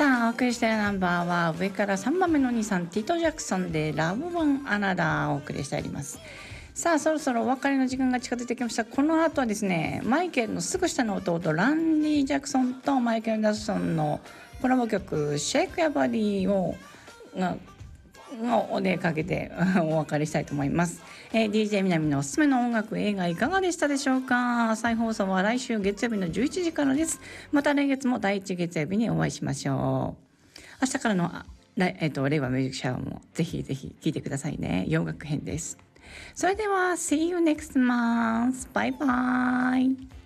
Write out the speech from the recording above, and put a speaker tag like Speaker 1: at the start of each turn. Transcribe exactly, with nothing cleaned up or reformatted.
Speaker 1: さあ、お送りしているナンバーは上からさんばんめのお兄さんティト・ジャクソンでラブワンアナダーをお送りしております。さあ、そろそろお別れの時間が近づいてきました。この後はですね、マイケルのすぐ下の弟ランディ・ジャクソンとマイケル・ジャクソンのコラボ曲シェイク・ヤ・バディをのお出かけてお別れしたいと思います。えー、ディージェー 南のおすすめの音楽映画いかがでしたでしょうか。再放送は来週月曜日のじゅういちじからです。また来月もだいいち月曜日にお会いしましょう。明日からのえっと令和ミュージックシャワーもぜひぜひ聴いてくださいね。洋楽編です。それでは See you next month. バイバイ。